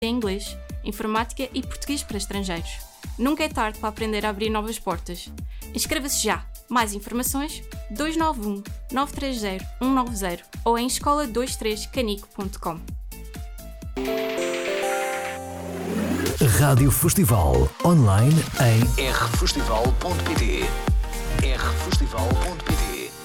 em inglês, informática e português para estrangeiros. Nunca é tarde para aprender a abrir novas portas. Inscreva-se já! Mais informações 291 930 190 ou em escola23canico.com. Rádio Festival online em rfestival.pt. rfestival.pt